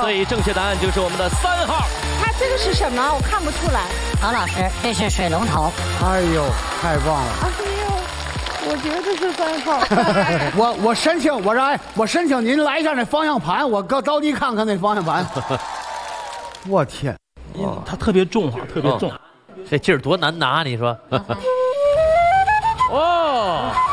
所以正确答案就是我们的3号。 它这个是什么？我看不出来。 曹老师，这是水龙头。 哎呦，太棒了！ 哎呦，我觉得是3号。 我申请，我申请您来一下那方向盘，我着急看看那方向盘。我天， 它特别重哈，特别重。 这劲儿多难拿，你说？哦。